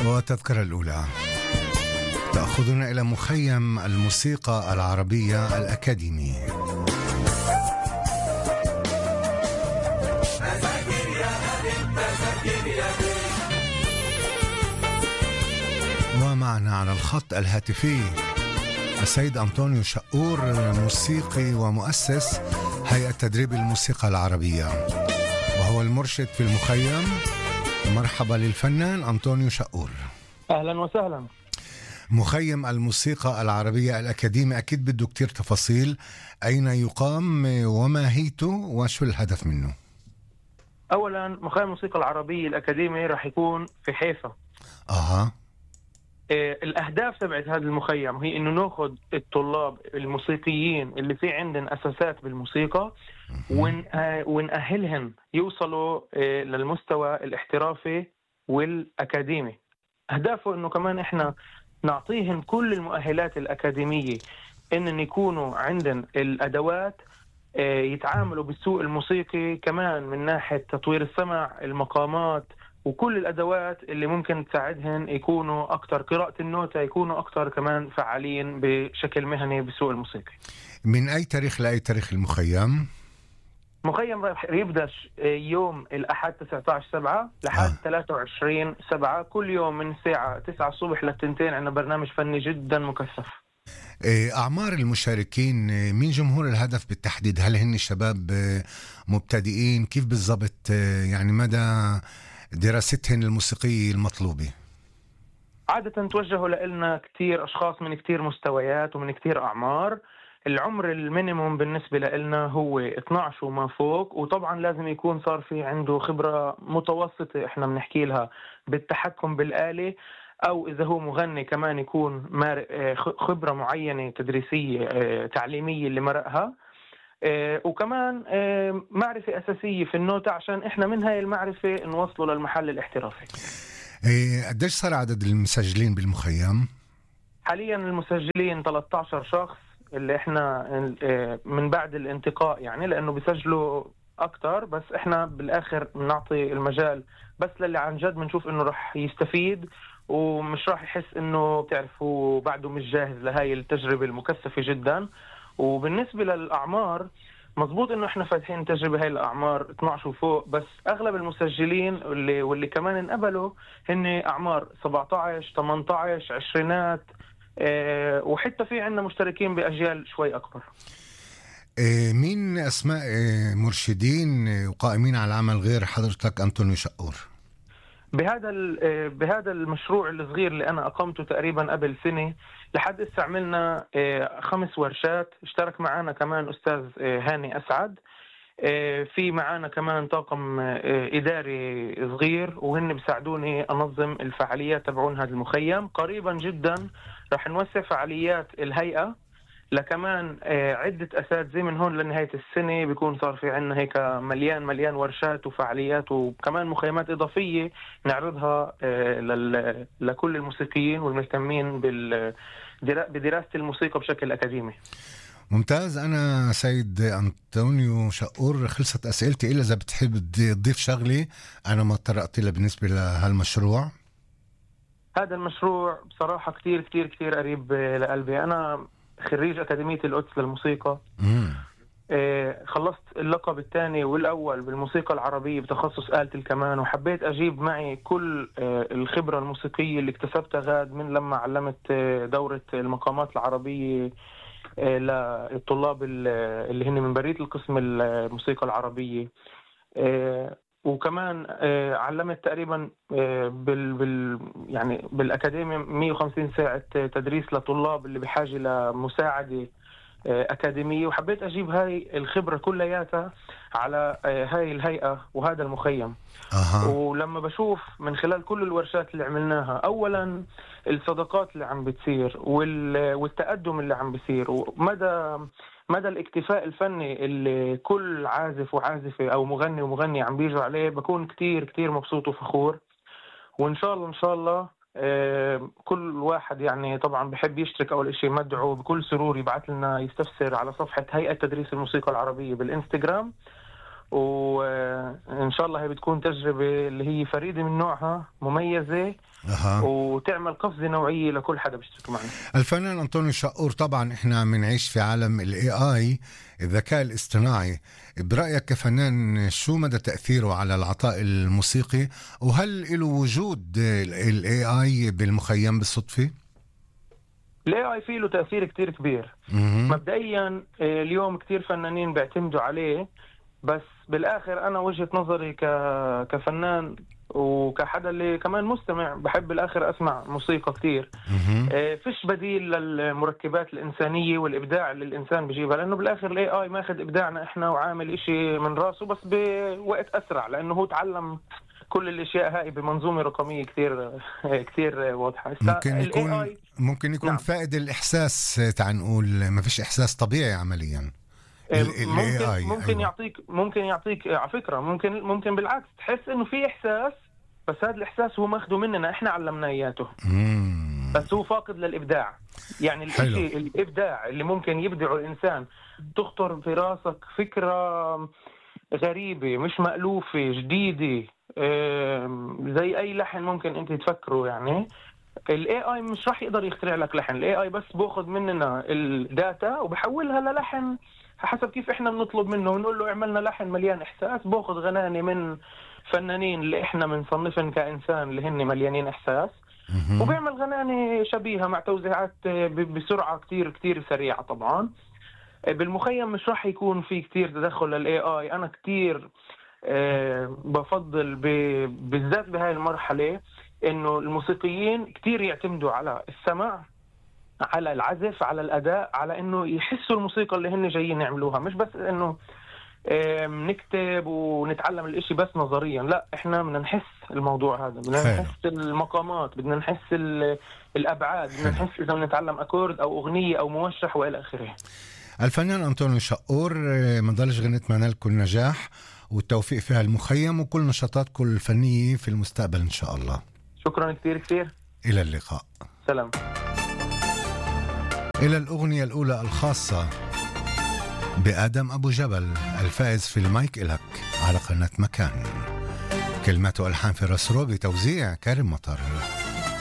والتذكرة الأولى تأخذنا إلى مخيم الموسيقى العربية الأكاديمي. ومعنا على الخط الهاتفي السيد أنطونيو شقور، موسيقي ومؤسس هيئة تدريب الموسيقى العربية، وهو المرشد في المخيم. مرحبا للفنان أنطونيو شقور. أهلا وسهلا. مخيم الموسيقى العربية الأكاديمي، أكيد بده كتير تفاصيل. أين يقام وماهيته وشو الهدف منه؟ أولا مخيم الموسيقى العربية الأكاديمي راح يكون في حيفا. الأهداف تبعت هذا المخيم هي إنه نأخذ الطلاب الموسيقيين اللي في عندهم أساسات بالموسيقى ونأهلهم يوصلوا للمستوى الاحترافي والأكاديمي. أهدافه إنه كمان إحنا نعطيهم كل المؤهلات الأكاديمية، إن يكونوا عندهم الأدوات يتعاملوا بالسوق الموسيقي، كمان من ناحية تطوير السمع، المقامات، وكل الأدوات اللي ممكن تساعدهم يكونوا أكتر قراءة النوتة، يكونوا أكتر كمان فعالين بشكل مهني بالسوق الموسيقي. من أي تاريخ لأي تاريخ المخيم؟ مخيم راح يبدأ يوم الأحد 19/7 لحد 23/7، كل يوم من الساعة 9 الصبح ل2 عندنا برنامج فني جدا مكثف. أعمار المشاركين، مين جمهور الهدف بالتحديد؟ هل هن شباب مبتدئين؟ كيف بالضبط يعني مدى دراستهن الموسيقية المطلوبة؟ عادة توجهوا لنا كتير أشخاص من كتير مستويات ومن كتير أعمار. العمر المينيموم بالنسبة لنا هو 12 وما فوق، وطبعا لازم يكون صار في عنده خبرة متوسطة احنا بنحكي لها بالتحكم بالآلة، أو إذا هو مغني كمان يكون خبرة معينة تدريسية تعليمية اللي مرقها، وكمان معرفة أساسية في النوتة، عشان إحنا من هاي المعرفة نوصله للمحل الاحترافي. قديش صار عدد المسجلين بالمخيم؟ حاليا المسجلين 13 شخص، اللي إحنا من بعد الانتقاء يعني، لأنه بيسجلوا أكتر، بس إحنا بالآخر بنعطي المجال بس للي عن جد بنشوف إنه رح يستفيد ومش راح يحس إنه بتعرفوا بعده مش جاهز لهاي التجربة المكثفة جدا. وبالنسبة للأعمار مظبوط إنه إحنا فاتحين تجربة هاي الأعمار 12 وفوق، بس أغلب المسجلين واللي كمان انقبلوا هن أعمار 17 18 عشرينات، وحتى في عندنا مشتركين بأجيال شوي أكبر. مين أسماء مرشدين وقائمين على العمل غير حضرتك أنطونيو شقور؟ بهذا المشروع الصغير اللي أنا أقمته تقريبا قبل سنة، لحد هسه عملنا 5 ورشات. اشترك معنا كمان أستاذ هاني أسعد، في معنا كمان طاقم إداري صغير، وهن بيساعدوني أنظم الفعاليات تبعون هذا المخيم. قريبا جدا رح نوسع فعاليات الهيئة لكمان عدة أساتذة من هون لنهاية السنة. بيكون صار في عنا هيك مليان ورشات وفعاليات، وكمان مخيمات إضافية نعرضها لكل الموسيقيين والمهتمين بدراسة الموسيقى بشكل أكاديمي. ممتاز. أنا سيد أنطونيو شقور خلصت أسئلتي، إلا إذا بتحب تضيف شغلي أنا ما طرقت لها بالنسبة لهالمشروع. هذا المشروع بصراحة كتير كتير كتير قريب لقلبي. أنا خريج أكاديمية القدس للموسيقى. خلصت اللقب الثاني والأول بالموسيقى العربية بتخصص آلة الكمان، وحبيت أجيب معي كل الخبرة الموسيقية اللي اكتسبتها غاد من لما علمت دورة المقامات العربية للطلاب اللي هن من برية القسم الموسيقى العربية. وكمان علمت تقريبا يعني بالأكاديمية 150 ساعة تدريس لطلاب اللي بحاجة لمساعدة أكاديمية، وحبيت أجيب هاي الخبرة كلياتها على هاي الهيئة وهذا المخيم. ولما بشوف من خلال كل الورشات اللي عملناها، أولا الصداقات اللي عم بتصير والتقدم اللي عم بيصير، ومدى الاكتفاء الفني اللي كل عازف وعازفة أو مغني ومغني عم بيجوا عليه، بكون كتير كتير مبسوط وفخور. وإن شاء الله إن شاء الله كل واحد يعني طبعا بحب يشترك أول إشي مدعو بكل سرور يبعث لنا يستفسر على صفحة هيئة تدريس الموسيقى العربية بالإنستغرام، وإن شاء الله هي بتكون تجربة اللي هي فريدة من نوعها، مميزة، وتعمل قفزة نوعية لكل حدا بيشترك معنا. الفنان أنطونيو شقور، طبعا إحنا منعيش في عالم ال AI، الذكاء الاصطناعي. برأيك كفنان شو مدى تأثيره على العطاء الموسيقي، وهل له وجود ال AI بالمخيم بالصدفة؟ ال AI فيه له تأثير كتير كبير. مبدئيا اليوم كتير فنانين بيعتمدوا عليه، بس بالآخر أنا وجهة نظري كفنان وكحدا اللي كمان مستمع بحب بالآخر أسمع موسيقى كتير، فيش بديل للمركبات الإنسانية والإبداع اللي الإنسان بيجيبها، لأنه بالآخر ال AI ماخد إبداعنا إحنا وعامل إشي من راسه بس بوقت أسرع، لأنه هو تعلم كل الاشياء هاي بمنظومه رقميه كتير واضحه. ممكن يكون نعم. فائد الاحساس، تعال نقول ما فيش احساس طبيعي عمليا. ممكن يعطيك على فكره، ممكن بالعكس تحس انه في احساس، بس هذا الاحساس هو ماخده مننا احنا علمناه اياته، بس هو فاقد للابداع. يعني الشيء الابداع اللي ممكن يبدعه الانسان، تخطر في راسك فكره غريبه مش مألوفه جديده، زي اي لحن ممكن انت تفكره. يعني الاي اي مش راح يقدر يخترع لك لحن، الاي اي بس باخذ مننا الداتا وبحولها للحن حسب كيف احنا بنطلب منه، ونقول له اعملنا لحن مليان احساس. باخذ غناني من فنانين اللي احنا بنصنفهم كانسان اللي هن مليانين احساس، وبيعمل غناني شبيهه مع توزيعات بسرعه كتير سريعه. طبعا بالمخيم مش راح يكون في كتير تدخل للاي اي. انا كتير بفضل بالذات بهاي المرحلة انه الموسيقيين كتير يعتمدوا على السمع، على العزف، على الاداء، على انه يحسوا الموسيقى اللي هن جايين يعملوها، مش بس انه نكتب ونتعلم الاشي بس نظريا. لا، احنا بدنا نحس الموضوع هذا، بدنا نحس المقامات، بدنا نحس الابعاد، بدنا نحس اذا بنتعلم اكورد او اغنية او موشح والى اخره. الفنان أنطونيو شقور، منضلش نتمنى لكم نجاح والتوفيق في هالمخيم وكل نشاطاتكم الفنية في المستقبل إن شاء الله. شكرا كتير. إلى اللقاء. سلام. إلى الأغنية الأولى الخاصة بآدم أبو جبل، الفائز في المايك إلك على قناة مكان. كلمات وألحان فراس روبي، توزيع كريم مطر.